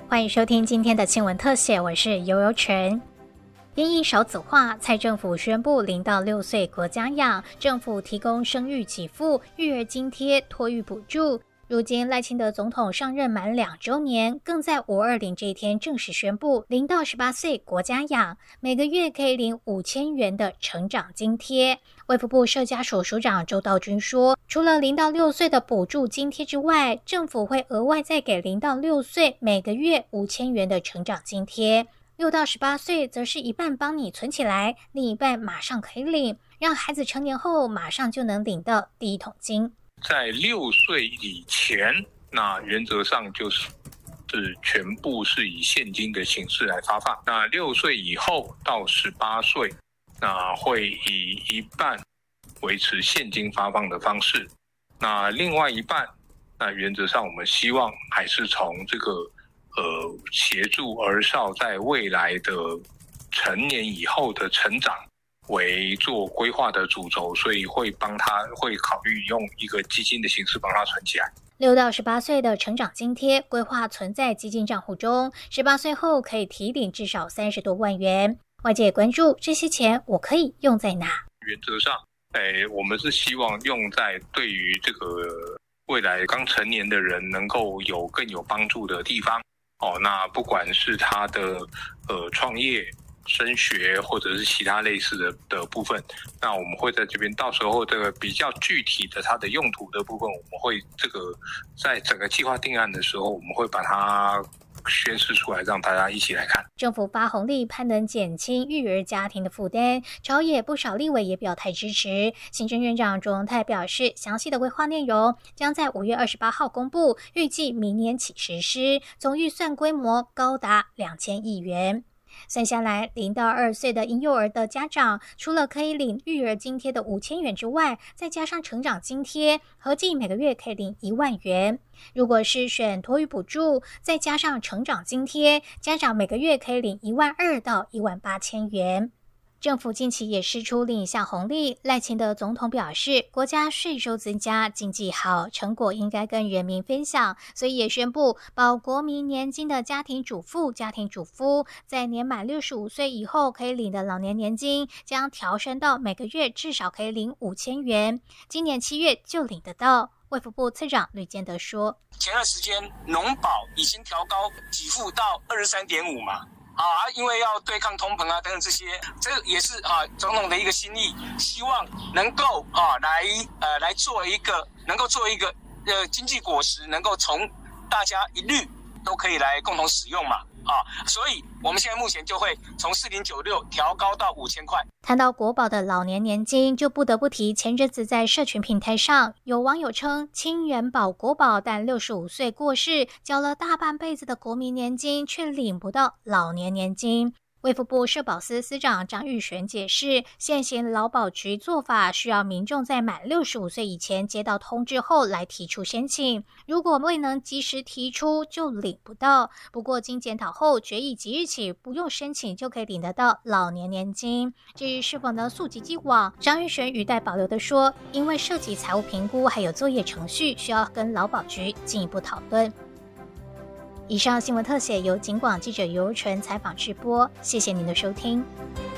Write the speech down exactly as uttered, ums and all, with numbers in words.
欢迎收听今天的新闻特写，我是游游纯。因应少子化，蔡政府宣布零到六岁国家养，政府提供生育给付、育儿津贴、托育补助。如今赖清德总统上任满两周年，更在五二零这一天正式宣布零到十八岁国家养，每个月可以领五千元的成长津贴。卫福部社家署署长周道君说，除了零到六岁的补助津贴之外，政府会额外再给零到六岁每个月五千元的成长津贴。六到十八岁则是一半帮你存起来，另一半马上可以领，让孩子成年后马上就能领到第一桶金。 在六岁以前，那原则上就是是全部是以现金的形式来发放。那六岁以后到十八岁，那会以一半维持现金发放的方式。那另外一半，那原则上我们希望还是从这个呃协助儿少在未来的成年以后的成长为做规划的主轴，所以会帮他会考虑用一个基金的形式帮他存起来。 六到十八岁的成长津贴规划存在基金账户中，十八岁后可以提领至少三十多万元。外界关注这些钱我可以用在哪？ 原则上，哎，我们是希望用在对于这个未来刚成年的人能够有更有帮助的地方。哦，那不管是他的呃创业、升学或者是其他类似的的部分，那我们会在这边到时候这个比较具体的它的用途的部分，我们会这个在整个计划定案的时候，我们会把它宣示出来，让大家一起来看。 政府发红利盼能减轻育儿家庭的负担，朝野不少立委也表态支持。行政院长卓荣泰表示，详细的规划内容将在五月二十八号公布，预计明年起实施，总预算规模高达两千亿元。算下来，零到二岁的婴幼儿的家长，除了可以领育儿津贴的五千元之外，再加上成长津贴，合计每个月可以领一万元。如果是选托育补助，再加上成长津贴，家长每个月可以领一万二到一万八千元。政府近期也释出另一项红利，赖清德总统表示，国家税收增加，经济好，成果应该跟人民分享，所以也宣布保国民年金的家庭主妇、家庭主夫，在年满六十五岁以后可以领的老年年金，将调升到每个月至少可以领五千元，今年七月就领得到。卫福部次长吕建德说， 前段时间农保已经调高给付到 二十三点五 嘛。啊，因为要对抗通膨啊等等这些，这也是啊总统的一个心意，希望能够啊来呃来做一个能够做一个呃经济果实，能够从大家一律都可以来共同使用嘛。啊，所以我们现在目前就会从四零九六调高到五千块。 谈到国保的老年年金，就不得不提前阵子在社群平台上，有网友称亲人保国保，但六十五岁过世，缴了大半辈子的国民年金，却领不到老年年金。卫福部社保司司长张玉璇解释，现行劳保局做法需要民众在满六十五岁以前接到通知后来提出申请，如果未能及时提出就领不到。不过经检讨后决议即日起不用申请就可以领得到老年年金。至于是否能溯及既往，张玉璇语带保留地说，因为涉及财务评估还有作业程序，需要跟劳保局进一步讨论。以上新闻特写由警广记者游纯采访直播，谢谢您的收听。